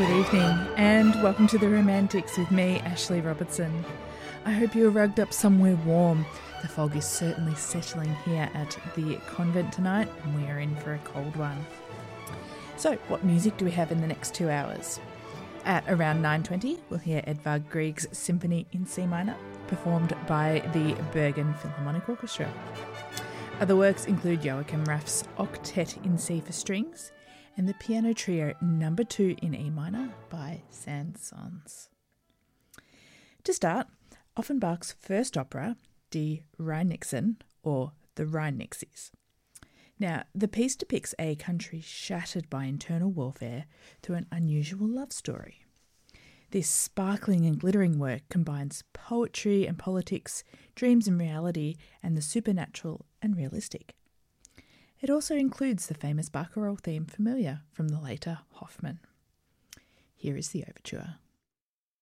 Good evening and welcome to The Romantics with me, Ashley Robertson. I hope you're rugged up somewhere warm. The fog is certainly settling here at the convent tonight and we are in for a cold one. So, what music do we have in the next 2 hours? At around 9:20, we'll hear Edvard Grieg's Symphony in C minor, performed by the Bergen Philharmonic Orchestra. Other works include Joachim Raff's Octet in C for strings and the piano trio No. 2 in E minor by Saint-Saëns. To start, Offenbach's first opera, Die Rheinnixen, or The Rheinnixies. Now, the piece depicts a country shattered by internal warfare through an unusual love story. This sparkling and glittering work combines poetry and politics, dreams and reality, and the supernatural and realistic. It also includes the famous barcarolle theme familiar from the later Hoffmann. Here is the overture.